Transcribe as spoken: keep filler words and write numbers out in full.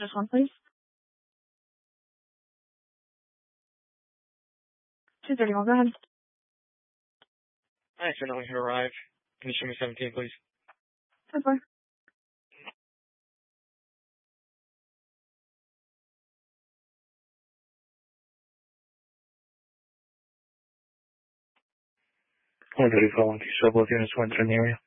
Just one, please. two thirty-one, go ahead. Thanks for knowing who arrived. Can you show me seventeen, please? ten four. one thirty-four, one two, so both units went in the area.